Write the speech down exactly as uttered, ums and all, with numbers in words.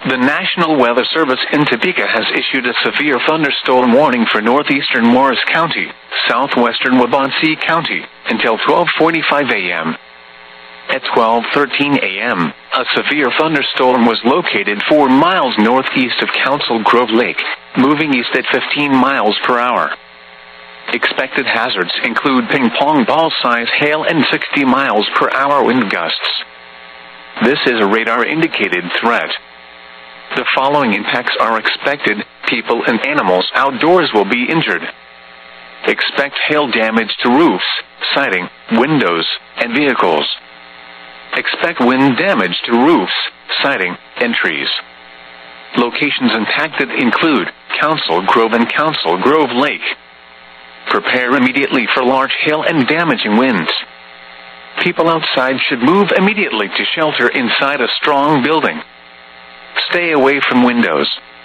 The National Weather Service in Topeka has issued a severe thunderstorm warning for northeastern Morris County, southwestern Waubonsee County, until twelve forty-five a m At twelve thirteen a m, a severe thunderstorm was located four miles northeast of Council Grove Lake, moving east at fifteen miles per hour. Expected hazards include ping-pong ball-size hail and sixty miles per hour wind gusts. This is a radar-indicated threat. The following impacts are expected: people and animals outdoors will be injured. Expect hail damage to roofs, siding, windows, and vehicles. Expect wind damage to roofs, siding, and trees. Locations impacted include Council Grove and Council Grove Lake. Prepare immediately for large hail and damaging winds. People outside should move immediately to shelter inside a strong building. Stay away from windows,